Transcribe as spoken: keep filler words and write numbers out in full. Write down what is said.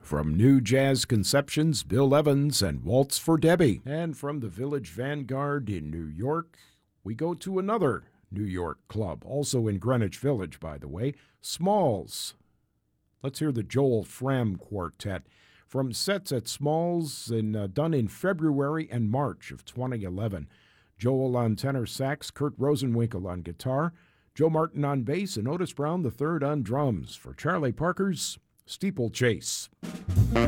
From New Jazz Conceptions, Bill Evans and Waltz for Debbie. And from the Village Vanguard in New York, we go to another New York club, also in Greenwich Village, by the way, Smalls. Let's hear the Joel Fram Quartet from sets at Smalls in, uh, done in February and March of twenty eleven. Joel on tenor sax, Kurt Rosenwinkel on guitar, Joe Martin on bass, and Otis Brown the third on drums for Charlie Parker's Steeplechase.